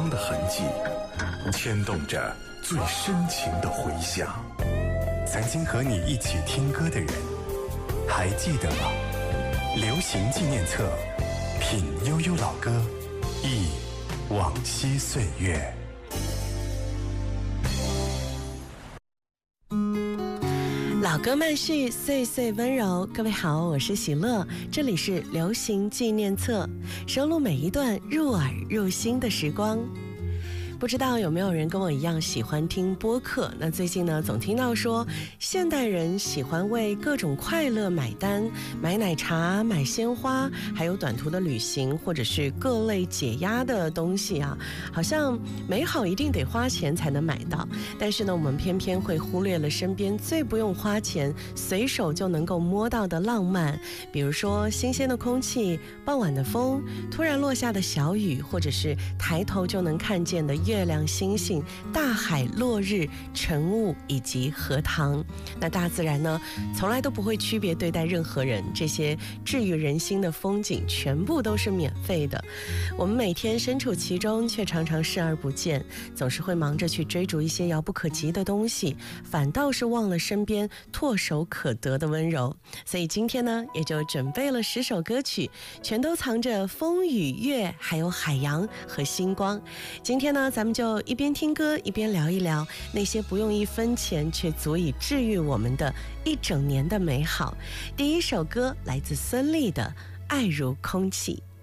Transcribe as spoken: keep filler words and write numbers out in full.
光的痕迹，牵动着最深情的回响。 曾经和你一起听歌的人，还记得吗？流行纪念册，品悠悠老歌，忆往昔岁月。 老歌慢叙，岁岁温柔。各位好，我是喜乐，这里是流行纪念册，收录每一段入耳入心的时光。不知道有没有人跟我一样喜欢听播客？那最近呢，总听到说现代人喜欢为各种快乐买单，买奶茶、买鲜花，还有短途的旅行，或者是各类解压的东西啊，好像美好一定得花钱才能买到。但是呢，我们偏偏会忽略了身边最不用花钱、随手就能够摸到的浪漫，比如说新鲜的空气、傍晚的风、突然落下的小雨，或者是抬头就能看见的月亮、星星、大海、落日、晨雾以及荷塘。那大自然呢，从来都不会区别对待任何人，这些治愈人心的风景全部都是免费的。我们每天身处其中，却常常视而不见，总是会忙着去追逐一些遥不可及的东西，反倒是忘了身边唾手可得的温柔。所以今天呢，也就准备了十首歌曲，全都藏着风雨月，还有海洋和星光。今天呢，咱们就一边听歌一边聊一聊那些不用一分钱却足以治愈我们的一整年的美好。第一首歌来自孙俪的《爱如空气》。